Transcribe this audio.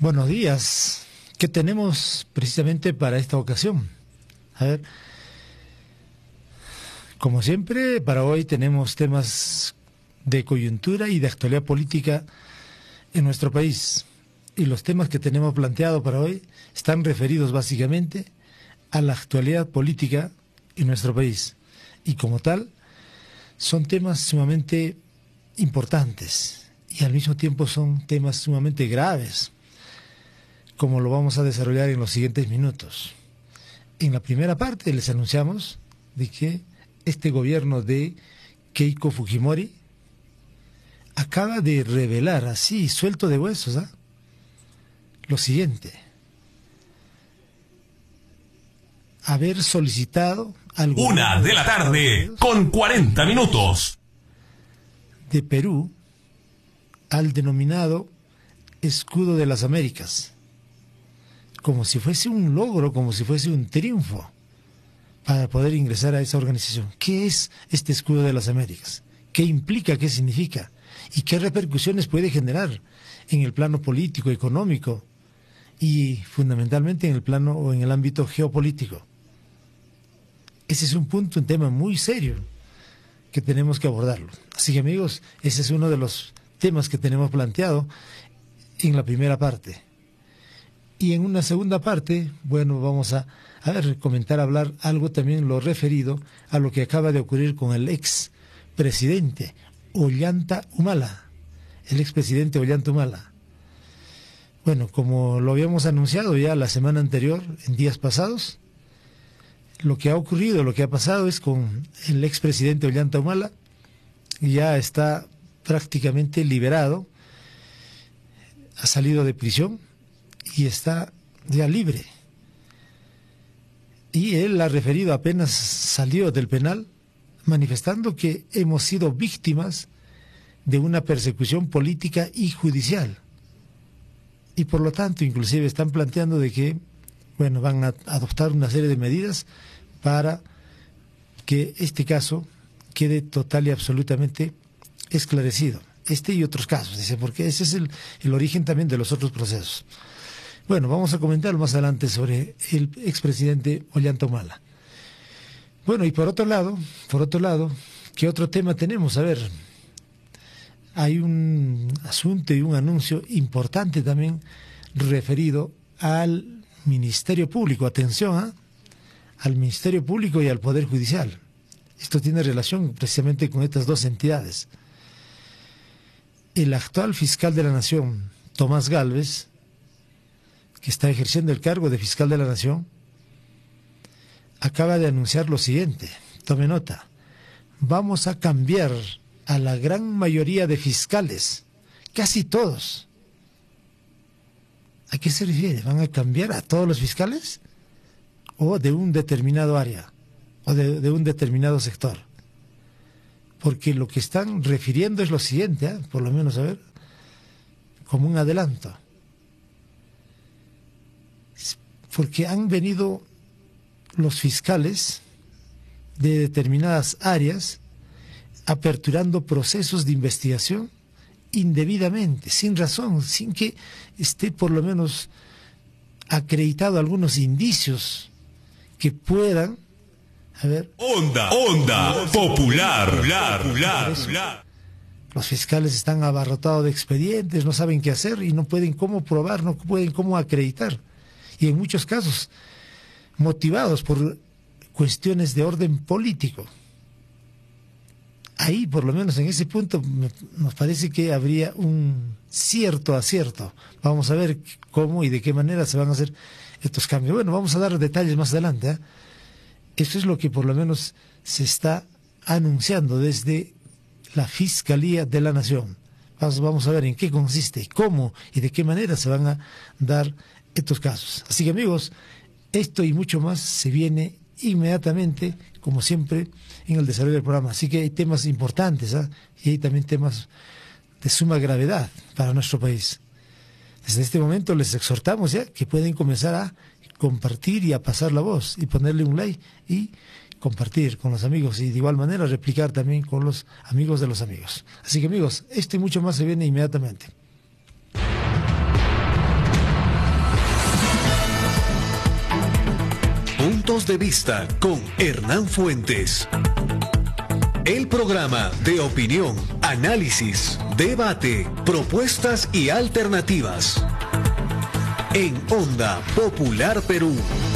Buenos días. ¿Qué tenemos precisamente para esta ocasión? A ver, como siempre, para hoy tenemos temas de coyuntura y de actualidad política en nuestro país. Y los temas que tenemos planteados para hoy están referidos básicamente a la actualidad política en nuestro país. Y como tal, son temas sumamente importantes y al mismo tiempo son temas sumamente graves, como lo vamos a desarrollar en los siguientes minutos. En la primera parte les anunciamos de que este gobierno de Keiko Fujimori acaba de revelar, así, suelto de huesos, lo siguiente: haber solicitado al Una de la tarde, con 40 minutos. De Perú al denominado Escudo de las Américas, como si fuese un logro, como si fuese un triunfo para poder ingresar a esa organización. ¿Qué es este Escudo de las Américas? ¿Qué implica? ¿Qué significa? ¿Y qué repercusiones puede generar en el plano político, económico y fundamentalmente en el plano o en el ámbito geopolítico? Ese es un punto, un tema muy serio que tenemos que abordarlo. Así que, amigos, ese es uno de los temas que tenemos planteado en la primera parte. Y en una segunda parte, bueno, vamos a hablar algo también lo referido a lo que acaba de ocurrir con el expresidente Ollanta Humala, el expresidente Ollanta Humala. Bueno, como lo habíamos anunciado ya la semana anterior, en días pasados, lo que ha ocurrido, lo que ha pasado es con el expresidente Ollanta Humala, ya está prácticamente liberado, ha salido de prisión y está ya libre. Y él ha referido, apenas salió del penal, manifestando que hemos sido víctimas de una persecución política y judicial. Y por lo tanto, inclusive están planteando de que, bueno, van a adoptar una serie de medidas para que este caso quede total y absolutamente esclarecido. Este y otros casos, dice, porque ese es el origen también de los otros procesos. Bueno, vamos a comentar más adelante sobre el expresidente Ollanta Humala. Bueno, y por otro lado, ¿qué otro tema tenemos? A ver, hay un asunto y un anuncio importante también referido al Ministerio Público. Atención, al Ministerio Público y al Poder Judicial. Esto tiene relación precisamente con estas dos entidades. El actual fiscal de la Nación, Tomás Gálvez, que está ejerciendo el cargo de fiscal de la Nación, acaba de anunciar lo siguiente. Tome nota: vamos a cambiar a la gran mayoría de fiscales, casi todos. ¿A qué se refiere? ¿Van a cambiar a todos los fiscales? ¿O de un determinado área? ¿O de un determinado sector? Porque lo que están refiriendo es lo siguiente, por lo menos, a ver, como un adelanto. Porque han venido los fiscales de determinadas áreas aperturando procesos de investigación indebidamente, sin razón, sin que esté por lo menos acreditado algunos indicios que puedan, a ver, Onda popular. Los fiscales están abarrotados de expedientes, no saben qué hacer y no pueden cómo probar, no pueden cómo acreditar. Y en muchos casos motivados por cuestiones de orden político. Ahí, por lo menos en ese punto, nos parece que habría un cierto acierto. Vamos a ver cómo y de qué manera se van a hacer estos cambios. Bueno, vamos a dar detalles más adelante. Eso es lo que por lo menos se está anunciando desde la Fiscalía de la Nación. Vamos a ver en qué consiste, cómo y de qué manera se van a dar estos casos. Así que, amigos, esto y mucho más se viene inmediatamente, como siempre, en el desarrollo del programa. Así que hay temas importantes, y hay también temas de suma gravedad para nuestro país. Desde este momento les exhortamos ya que pueden comenzar a compartir y a pasar la voz y ponerle un like y compartir con los amigos y de igual manera replicar también con los amigos de los amigos. Así que, amigos, esto y mucho más se viene inmediatamente. Puntos de Vista con Hernán Fuentes. El programa de opinión, análisis, debate, propuestas y alternativas. En Onda Popular Perú.